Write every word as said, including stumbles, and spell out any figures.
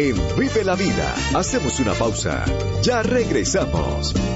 en Vive la Vida. Hacemos una pausa. Ya regresamos.